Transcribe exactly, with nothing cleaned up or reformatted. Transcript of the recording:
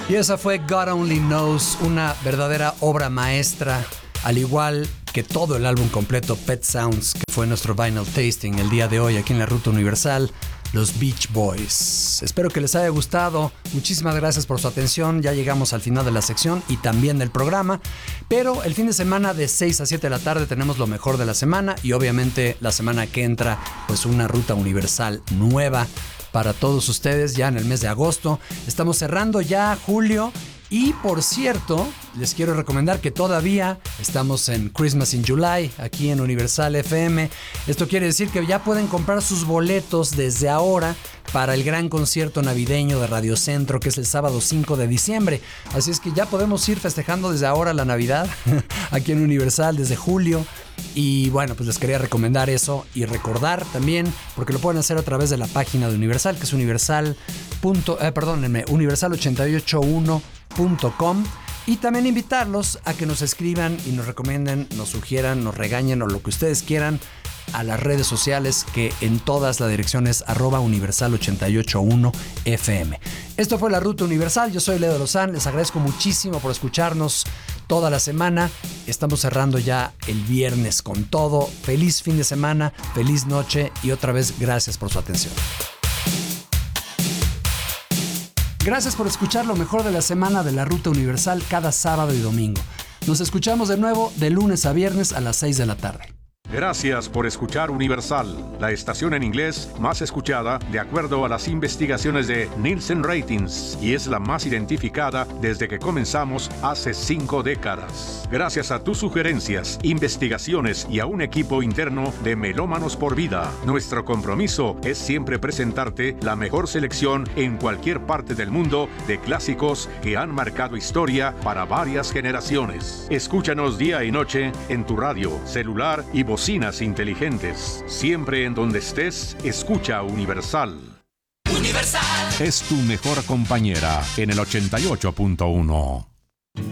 Y esa fue God Only Knows, una verdadera obra maestra, al igual que todo el álbum completo Pet Sounds, que fue nuestro vinyl tasting el día de hoy aquí en la Ruta Universal, los Beach Boys. Espero que les haya gustado. Muchísimas gracias por su atención. Ya llegamos al final de la sección y también del programa. Pero el fin de semana de seis a siete de la tarde tenemos lo mejor de la semana y obviamente la semana que entra, pues una Ruta Universal nueva para todos ustedes ya en el mes de agosto. Estamos cerrando ya julio. Y por cierto, les quiero recomendar que todavía estamos en Christmas in July, aquí en Universal F M. Esto quiere decir que ya pueden comprar sus boletos desde ahora para el gran concierto navideño de Radio Centro, que es el sábado cinco de diciembre. Así es que ya podemos ir festejando desde ahora la Navidad, aquí en Universal, desde julio. Y bueno, pues les quería recomendar eso y recordar también, porque lo pueden hacer a través de la página de Universal, que es universal. Eh, perdónenme, universal ochenta y ocho uno punto com. Y también invitarlos a que nos escriban y nos recomienden, nos sugieran, nos regañen o lo que ustedes quieran a las redes sociales, que en todas la dirección es arroba universal ochenta y ocho uno F M. Esto fue La Ruta Universal. Yo soy Leo Lozán. Les agradezco muchísimo por escucharnos toda la semana. Estamos cerrando ya el viernes con todo. Feliz fin de semana, feliz noche y otra vez gracias por su atención. Gracias por escuchar lo mejor de la semana de La Ruta Universal cada sábado y domingo. Nos escuchamos de nuevo de lunes a viernes a las seis de la tarde. Gracias por escuchar Universal, la estación en inglés más escuchada de acuerdo a las investigaciones de Nielsen Ratings, y es la más identificada desde que comenzamos hace cinco décadas. Gracias a tus sugerencias, investigaciones y a un equipo interno de Melómanos por Vida, nuestro compromiso es siempre presentarte la mejor selección en cualquier parte del mundo de clásicos que han marcado historia para varias generaciones. Escúchanos día y noche en tu radio, celular y bocinas inteligentes. Siempre en donde estés, escucha Universal. Universal Es tu mejor compañera en el ochenta y ocho punto uno.